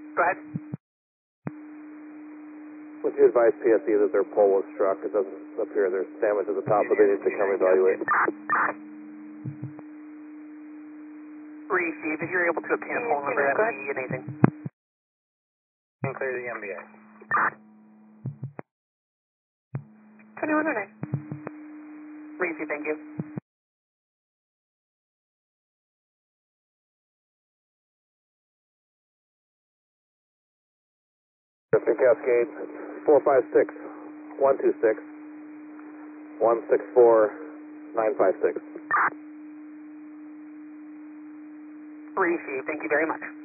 Go ahead. Would you advise PSE that their pole was struck? It doesn't appear there's damage at the top, but they need to come evaluate. Receive. If you're able to obtain a phone number, that would be amazing. And clear the MBA. 2109. Receive, thank you. Mr. Cascade, 456 126 164 956. Receive, thank you very much.